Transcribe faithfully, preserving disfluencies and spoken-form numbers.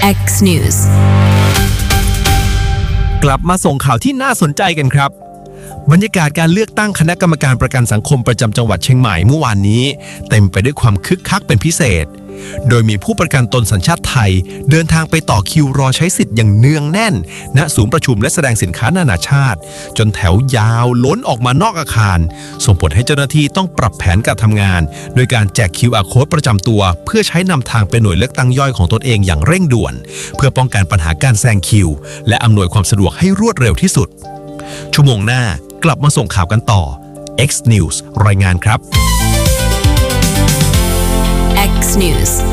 X News กลับมาส่งข่าวที่น่าสนใจกันครับบรรยากาศการเลือกตั้งคณะกรรมการประกันสังคมประจำจังหวัดเชียงใหม่เมื่อวานนี้เต็มไปด้วยความคึกคักเป็นพิเศษโดยมีผู้ประกันตนสัญชาติไทยเดินทางไปต่อคิวรอใช้สิทธิ์อย่างเนืองแน่นณศูนย์ประชุมและแสดงสินค้านานาชาติจนแถวยาวล้นออกมานอกอาคารส่งผลให้เจ้าหน้าที่ต้องปรับแผนการทำงานโดยการแจก คิว อาร์ Code ประจำตัวเพื่อใช้นำทางไปหน่วยเลือกตั้งย่อยของตนเองอย่างเร่งด่วนเพื่อป้องกันปัญหาการแซงคิวและอำนวยความสะดวกให้รวดเร็วที่สุดชั่วโมงหน้ากลับมาส่งข่าวกันต่อ X News รายงานครับ X News